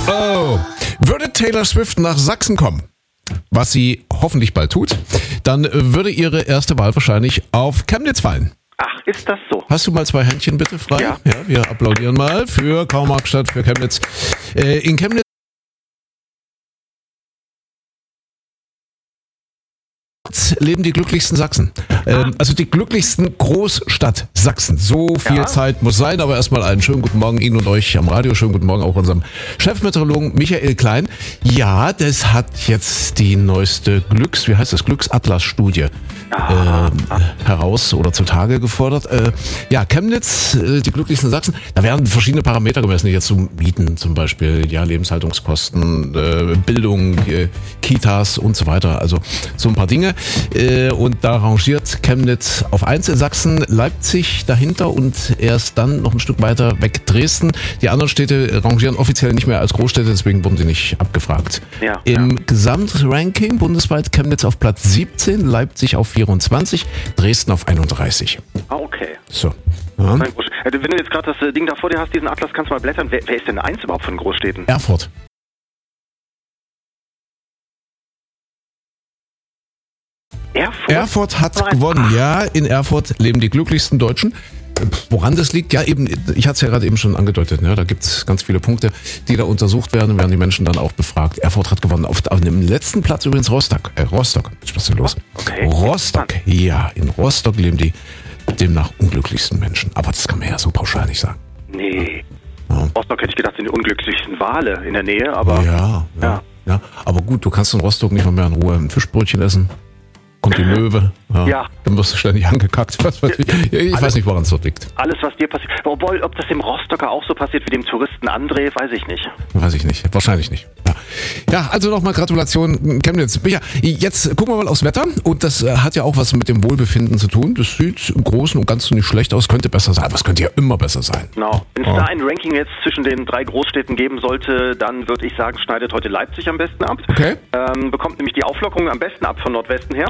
Oh, würde Taylor Swift nach Sachsen kommen, was sie hoffentlich bald tut, dann würde ihre erste Wahl wahrscheinlich auf Chemnitz fallen. Ach, ist das so? Hast du mal 2 Händchen bitte frei? Ja. Wir applaudieren mal für Karl-Marx-Stadt, für Chemnitz. In Chemnitz leben die glücklichsten Sachsen. Also die glücklichsten Großstadt Sachsen. So viel Zeit muss sein, aber erstmal einen schönen guten Morgen Ihnen und euch am Radio. Schönen guten Morgen auch unserem Chefmeteorologen Michael Klein. Ja, das hat jetzt die neueste Glücksatlas-Studie heraus oder zutage gefordert. Chemnitz, die glücklichsten Sachsen, da werden verschiedene Parameter gemessen, jetzt so Mieten zum Beispiel, Lebenshaltungskosten, Bildung, Kitas und so weiter. Also so ein paar Dinge. Und da rangiert Chemnitz auf 1 in Sachsen, Leipzig dahinter und erst dann noch ein Stück weiter weg Dresden. Die anderen Städte rangieren offiziell nicht mehr als Großstädte, deswegen wurden sie nicht abgefragt. Im Gesamtranking bundesweit Chemnitz auf Platz 17, Leipzig auf 24, Dresden auf 31. Okay. So. Ja. Wenn du jetzt gerade das Ding da vor dir hast, diesen Atlas, kannst du mal blättern. Wer ist denn 1 überhaupt von den Großstädten? Erfurt. Erfurt hat gewonnen. Ja, in Erfurt leben die glücklichsten Deutschen. Woran das liegt? Ja, eben, ich hatte es ja gerade eben schon angedeutet, ne? Da gibt es ganz viele Punkte, die da untersucht werden, werden die Menschen dann auch befragt. Erfurt hat gewonnen. Auf dem letzten Platz übrigens Rostock. Was ist denn los? Okay. Rostock, ja, in Rostock leben die demnach unglücklichsten Menschen. Aber das kann man ja so pauschal nicht sagen. Nee. Ja. Rostock hätte ich gedacht, sind die unglücklichsten Wale in der Nähe, aber... Ja. Aber gut, du kannst in Rostock nicht mal mehr in Ruhe ein Fischbrötchen essen. Kommt die Möwe, dann wirst du ständig angekackt. Ich weiß nicht, woran es dort liegt. Alles, was dir passiert. Obwohl, ob das dem Rostocker auch so passiert wie dem Touristen André, weiß ich nicht. Wahrscheinlich nicht. Ja, also nochmal Gratulation, Chemnitz. Ja, jetzt gucken wir mal aufs Wetter. Und das hat ja auch was mit dem Wohlbefinden zu tun. Das sieht im Großen und Ganzen nicht schlecht aus, könnte besser sein. Aber es könnte ja immer besser sein. Genau. Wenn es da ein Ranking jetzt zwischen den 3 Großstädten geben sollte, dann würde ich sagen, schneidet heute Leipzig am besten ab. Okay. Bekommt nämlich die Auflockerung am besten ab von Nordwesten her.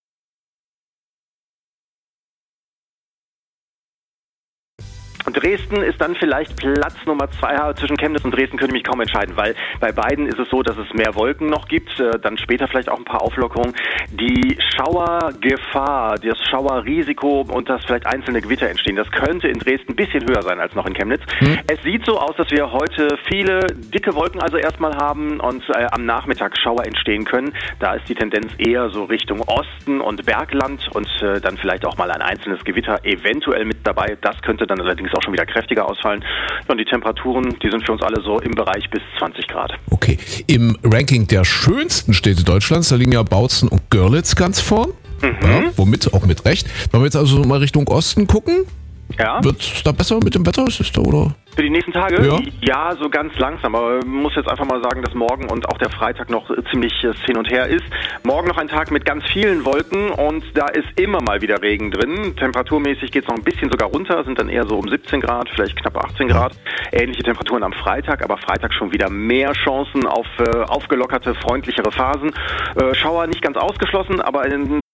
Dresden ist dann vielleicht Platz Nummer 2. Zwischen Chemnitz und Dresden könnte ich mich kaum entscheiden, weil bei beiden ist es so, dass es mehr Wolken noch gibt, dann später vielleicht auch ein paar Auflockerungen. Die Schauergefahr, das Schauerrisiko und dass vielleicht einzelne Gewitter entstehen, das könnte in Dresden ein bisschen höher sein als noch in Chemnitz. Es sieht so aus, dass wir heute viele dicke Wolken also erstmal haben und am Nachmittag Schauer entstehen können. Da ist die Tendenz eher so Richtung Osten und Bergland und dann vielleicht auch mal ein einzelnes Gewitter eventuell mit dabei. Das könnte dann allerdings auch schon wieder kräftiger ausfallen. Und die Temperaturen, die sind für uns alle so im Bereich bis 20 Grad. Okay. Im Ranking der schönsten Städte Deutschlands, da liegen ja Bautzen und Görlitz ganz vorn. Ja, womit auch mit Recht. Wenn wir jetzt also mal Richtung Osten gucken, wird es da besser mit dem Wetter? Ist es da, oder? Für die nächsten Tage? Ja, so ganz langsam. Aber man muss jetzt einfach mal sagen, dass morgen und auch der Freitag noch ziemlich hin und her ist. Morgen noch ein Tag mit ganz vielen Wolken und da ist immer mal wieder Regen drin. Temperaturmäßig geht es noch ein bisschen sogar runter, sind dann eher so um 17 Grad, vielleicht knapp 18 Grad. Ähnliche Temperaturen am Freitag, aber Freitag schon wieder mehr Chancen auf aufgelockerte, freundlichere Phasen. Schauer nicht ganz ausgeschlossen, aber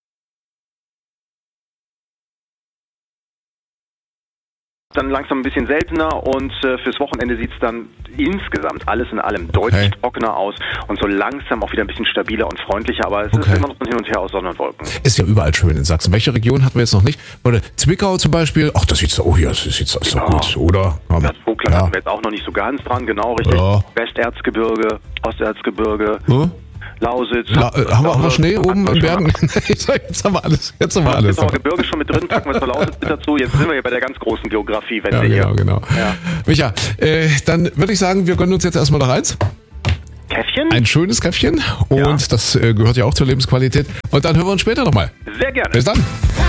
dann langsam ein bisschen seltener und fürs Wochenende sieht es dann insgesamt alles in allem deutlich trockener aus und so langsam auch wieder ein bisschen stabiler und freundlicher, aber es ist immer noch ein Hin und Her aus Sonne und Wolken. Ist ja überall schön in Sachsen. Welche Region hatten wir jetzt noch nicht? Oder Zwickau zum Beispiel, das sieht so, das sieht doch gut, oder? Das Vogtland hatten wir jetzt auch noch nicht so ganz dran, genau, richtig. Ja. Westerzgebirge, Osterzgebirge. Lausitz. Haben wir Schnee oben in Bergen? Jetzt haben wir alles. Jetzt haben wir Gebirge schon mit drin, packen wir zur Lausitz mit dazu. Jetzt sind wir hier bei der ganz großen Geografie. Genau. Ja. Micha, dann würde ich sagen, wir gönnen uns jetzt erstmal noch eins. Käffchen? Ein schönes Käffchen. Und das gehört ja auch zur Lebensqualität. Und dann hören wir uns später nochmal. Sehr gerne. Bis dann.